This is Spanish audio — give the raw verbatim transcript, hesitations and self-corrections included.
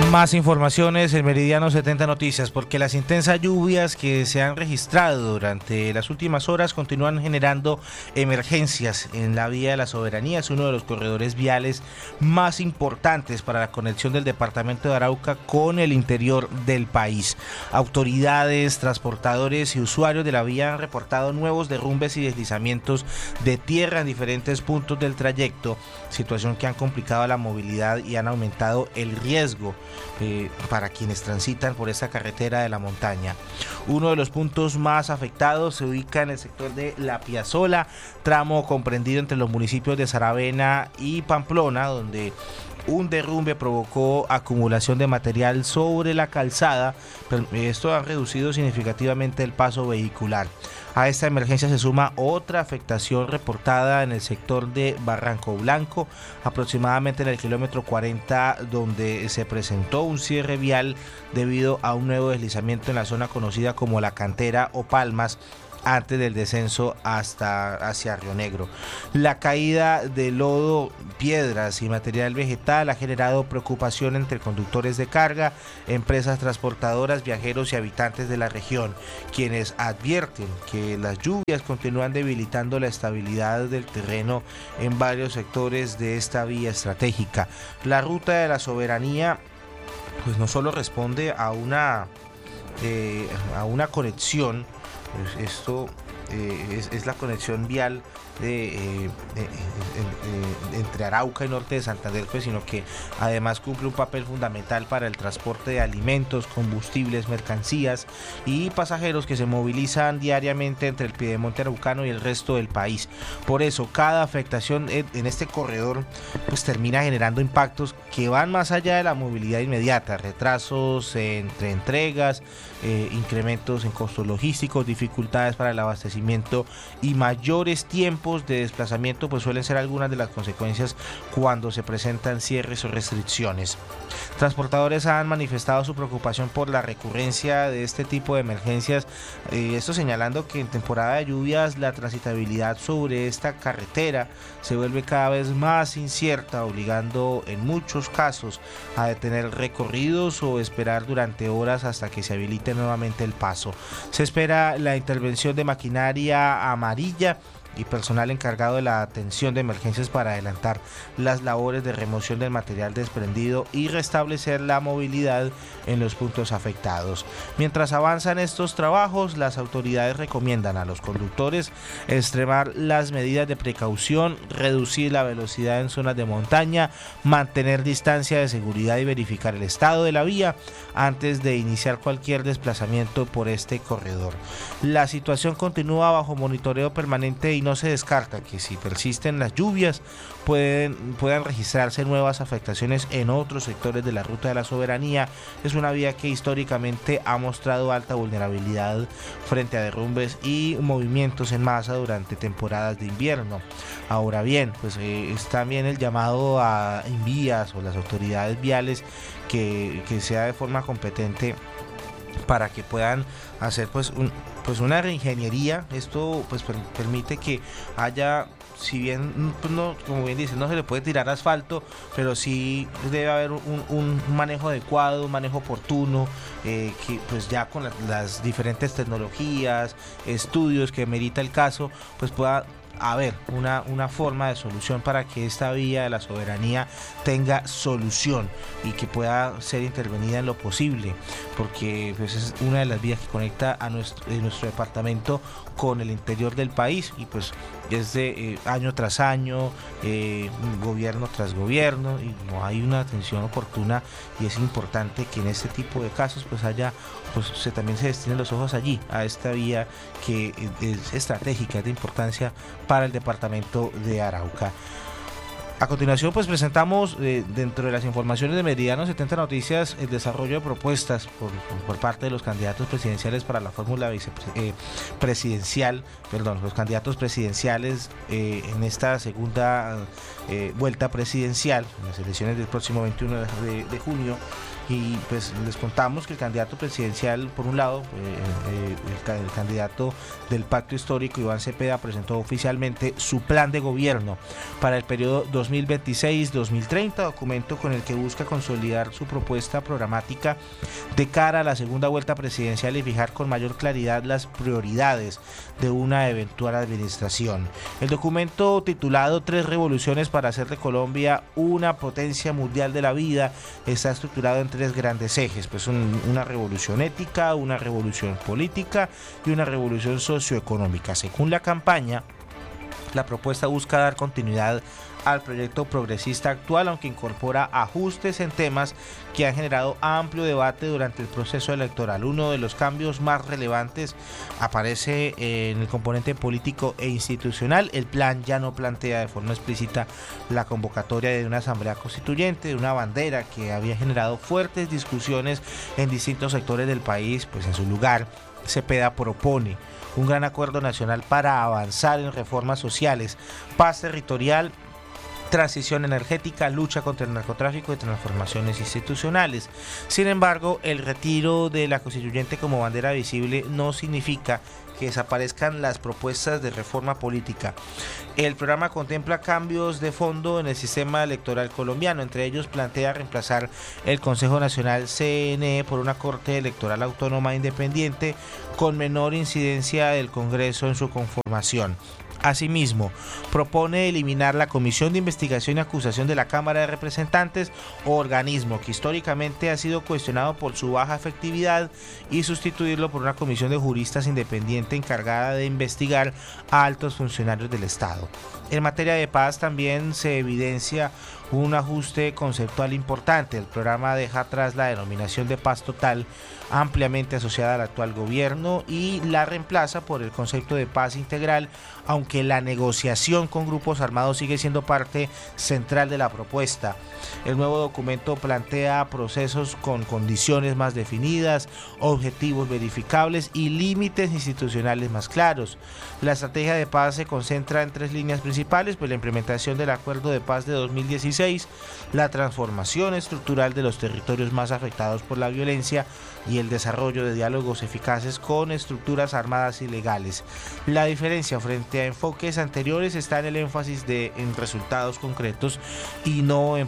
Más informaciones en Meridiano setenta Noticias, porque las intensas lluvias que se han registrado durante las últimas horas continúan generando emergencias en la vía de la Soberanía. Es uno de los corredores viales más importantes para la conexión del departamento de Arauca con el interior del país. Autoridades, transportadores y usuarios de la vía han reportado nuevos derrumbes y deslizamientos de tierra en diferentes puntos del trayecto, situación que han complicado la movilidad y han aumentado el riesgo Eh, para quienes transitan por esta carretera de la montaña. Uno de los puntos más afectados se ubica en el sector de La Piazzola, tramo comprendido entre los municipios de Saravena y Pamplona, donde un derrumbe provocó acumulación de material sobre la calzada. Esto ha reducido significativamente el paso vehicular. A esta emergencia se suma otra afectación reportada en el sector de Barranco Blanco, aproximadamente en el kilómetro cuarenta, donde se presentó un cierre vial debido a un nuevo deslizamiento en la zona conocida como La Cantera o Palmas, antes del descenso hasta hacia Río Negro. La caída de lodo, piedras y material vegetal ha generado preocupación entre conductores de carga, empresas transportadoras, viajeros y habitantes de la región, quienes advierten que las lluvias continúan debilitando la estabilidad del terreno en varios sectores de esta vía estratégica. La ruta de la Soberanía pues no solo responde a una, eh, a una conexión. Esto eh, es, es la conexión vial de, eh, de, de, de, de, entre Arauca y norte de Santander, pues, sino que además cumple un papel fundamental para el transporte de alimentos, combustibles, mercancías y pasajeros que se movilizan diariamente entre el piedemonte araucano y el resto del país. Por eso, cada afectación en, en este corredor pues termina generando impactos que van más allá de la movilidad inmediata: retrasos entre entregas, eh, incrementos en costos logísticos, dificultades para el abastecimiento y mayores tiempos de desplazamiento, pues suelen ser algunas de las consecuencias cuando se presentan cierres o restricciones. Transportadores han manifestado su preocupación por la recurrencia de este tipo de emergencias, eh, esto señalando que en temporada de lluvias la transitabilidad sobre esta carretera se vuelve cada vez más incierta, obligando en muchos casos a detener recorridos o esperar durante horas hasta que se habilite nuevamente el paso. Se espera la intervención de maquinaria amarilla y personal encargado de la atención de emergencias para adelantar las labores de remoción del material desprendido y restablecer la movilidad en los puntos afectados. Mientras avanzan estos trabajos, las autoridades recomiendan a los conductores extremar las medidas de precaución, reducir la velocidad en zonas de montaña, mantener distancia de seguridad y verificar el estado de la vía antes de iniciar cualquier desplazamiento por este corredor. La situación continúa bajo monitoreo permanente y no se descarta que si persisten las lluvias pueden, puedan registrarse nuevas afectaciones en otros sectores de la ruta de la Soberanía. Es una vía que históricamente ha mostrado alta vulnerabilidad frente a derrumbes y movimientos en masa durante temporadas de invierno. Ahora bien, pues eh, es también el llamado a Invías o las autoridades viales que, que sea de forma competente para que puedan hacer pues un pues una reingeniería. Esto pues per permite que haya, si bien pues no, como bien dice, no se le puede tirar asfalto, pero sí debe haber un, un manejo adecuado, un manejo oportuno, eh, que pues ya con las, las diferentes tecnologías, estudios que merita el caso, pues pueda haber una, una forma de solución para que esta vía de la Soberanía tenga solución y que pueda ser intervenida en lo posible, porque pues es una de las vías que conecta a nuestro, a nuestro departamento con el interior del país, y pues desde eh, año tras año, eh, gobierno tras gobierno, y no hay una atención oportuna, y es importante que en este tipo de casos pues haya, pues se, también se destinen los ojos allí, a esta vía que es estratégica, es de importancia para el departamento de Arauca. A continuación pues presentamos eh, dentro de las informaciones de Meridiano setenta Noticias el desarrollo de propuestas por, por parte de los candidatos presidenciales para la fórmula vicepresidencial, eh, perdón, los candidatos presidenciales eh, en esta segunda eh, vuelta presidencial, en las elecciones del próximo veintiuno de, de junio. Y pues les contamos que el candidato presidencial, por un lado, eh, el, el candidato del Pacto Histórico, Iván Cepeda, presentó oficialmente su plan de gobierno para el periodo dos mil veintiséis dos mil treinta, documento con el que busca consolidar su propuesta programática de cara a la segunda vuelta presidencial y fijar con mayor claridad las prioridades de una eventual administración. El documento, titulado Tres revoluciones para hacer de Colombia una potencia mundial de la vida, está estructurado en tres grandes ejes, pues un, una revolución ética, una revolución política y una revolución socioeconómica. Según la campaña, la propuesta busca dar continuidad al proyecto progresista actual, aunque incorpora ajustes en temas que han generado amplio debate durante el proceso electoral. Uno de los cambios más relevantes aparece en el componente político e institucional. El plan ya no plantea de forma explícita la convocatoria de una asamblea constituyente, de una bandera que había generado fuertes discusiones en distintos sectores del país. Pues en su lugar, Cepeda propone un gran acuerdo nacional para avanzar en reformas sociales, paz territorial, transición energética, lucha contra el narcotráfico y transformaciones institucionales. Sin embargo, el retiro de la constituyente como bandera visible no significa que desaparezcan las propuestas de reforma política. El programa contempla cambios de fondo en el sistema electoral colombiano. Entre ellos, plantea reemplazar el Consejo Nacional C N E por una Corte Electoral Autónoma Independiente con menor incidencia del Congreso en su conformación. Asimismo, propone eliminar la Comisión de Investigación y Acusación de la Cámara de Representantes, organismo que históricamente ha sido cuestionado por su baja efectividad, y sustituirlo por una comisión de juristas independiente encargada de investigar a altos funcionarios del Estado. En materia de paz también se evidencia un ajuste conceptual importante. El programa deja atrás la denominación de paz total, ampliamente asociada al actual gobierno, y la reemplaza por el concepto de paz integral, aunque la negociación con grupos armados sigue siendo parte central de la propuesta. El nuevo documento plantea procesos con condiciones más definidas, objetivos verificables y límites institucionales más claros. La estrategia de paz se concentra en tres líneas principales: pues la implementación del Acuerdo de Paz de dos mil dieciséis, la transformación estructural de los territorios más afectados por la violencia y el desarrollo de diálogos eficaces con estructuras armadas ilegales. La diferencia frente a enfoques anteriores está en el énfasis de, en resultados concretos y no en